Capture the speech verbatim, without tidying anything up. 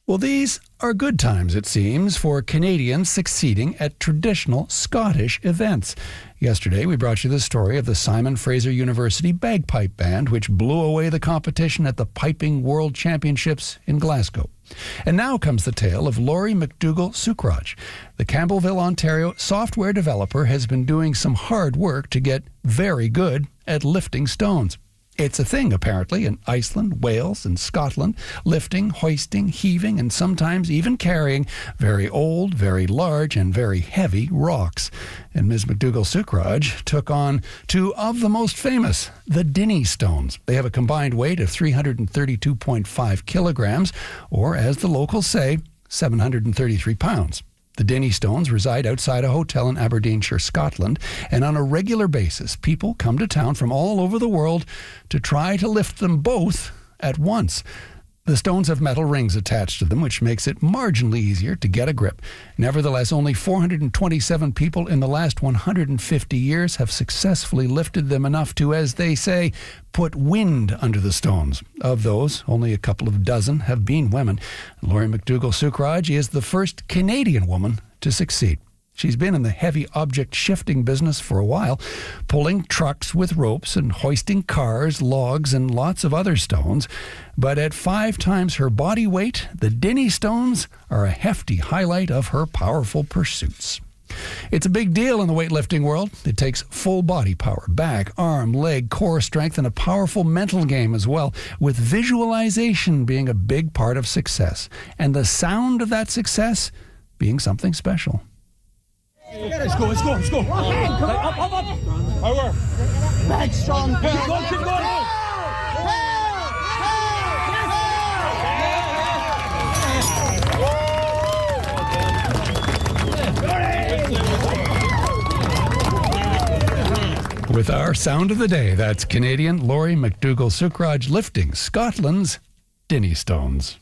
Well, these are good times, it seems, for Canadians succeeding at traditional Scottish events. Yesterday, we brought you the story of the Simon Fraser University Bagpipe Band, which blew away the competition at the Piping World Championships in Glasgow. And now comes the tale of Laurie McDougall-Sucraj. The Campbellville, Ontario software developer has been doing some hard work to get very good at lifting stones. It's a thing, apparently, in Iceland, Wales, and Scotland, lifting, hoisting, heaving, and sometimes even carrying very old, very large, and very heavy rocks. And Miz McDougall-Sucraj took on two of the most famous, the Dinnie stones. They have a combined weight of three hundred thirty-two point five kilograms, or as the locals say, seven hundred thirty-three pounds. The Dinnie stones reside outside a hotel in Aberdeenshire, Scotland, and on a regular basis, people come to town from all over the world to try to lift them both at once. The stones have metal rings attached to them, which makes it marginally easier to get a grip. Nevertheless, only four hundred twenty-seven people in the last one hundred fifty years have successfully lifted them enough to, as they say, put wind under the stones. Of those, only a couple of dozen have been women. Laurie McDougall-Sucraj is the first Canadian woman to succeed. She's been in the heavy object shifting business for a while, pulling trucks with ropes and hoisting cars, logs, and lots of other stones. But at five times her body weight, the Dinnie stones are a hefty highlight of her powerful pursuits. It's a big deal in the weightlifting world. It takes full body power, back, arm, leg, core strength, and a powerful mental game as well, with visualization being a big part of success, and the sound of that success being something special. Let's go, let's go, let's go. Okay, come on. Up, up, up. Power. Back strong. Keep going, keep going. With our sound of the day, that's Canadian Laurie McDougall-Sucraj lifting Scotland's Dinnie stones.